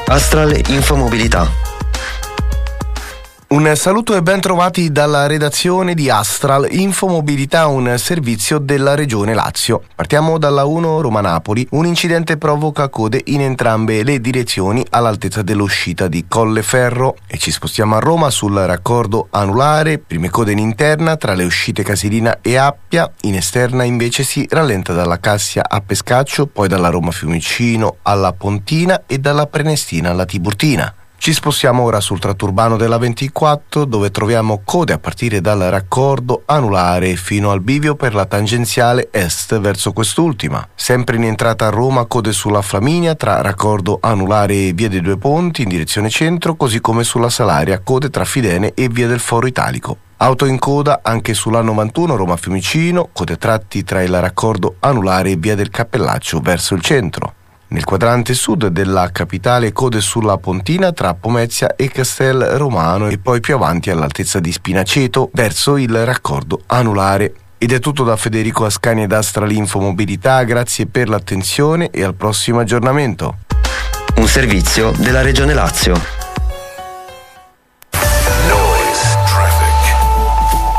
Astral Infomobilità. Un saluto e ben trovati dalla redazione di Astral Infomobilità, un servizio della Regione Lazio. Partiamo dalla 1 Roma-Napoli. Un incidente provoca code in entrambe le direzioni all'altezza dell'uscita di Colleferro e ci spostiamo a Roma sul raccordo anulare. Prime code in interna tra le uscite Casilina e Appia, in esterna invece si rallenta dalla Cassia a Pescaccio, poi dalla Roma Fiumicino alla Pontina e dalla Prenestina alla Tiburtina. Ci spostiamo ora sul tratto urbano della 24, dove troviamo code a partire dal raccordo anulare fino al bivio per la tangenziale est verso quest'ultima. Sempre in entrata a Roma, code sulla Flaminia tra raccordo anulare e via dei Due Ponti in direzione centro, così come sulla Salaria, code tra Fidene e via del Foro Italico. Auto in coda anche sulla 91 Roma Fiumicino, code tratti tra il raccordo anulare e via del Cappellaccio verso il centro. Nel quadrante sud della capitale code sulla Pontina tra Pomezia e Castel Romano e poi più avanti all'altezza di Spinaceto verso il raccordo anulare. Ed è tutto da Federico Ascani ed Astral Infomobilità, grazie per l'attenzione e al prossimo aggiornamento. Un servizio della Regione Lazio.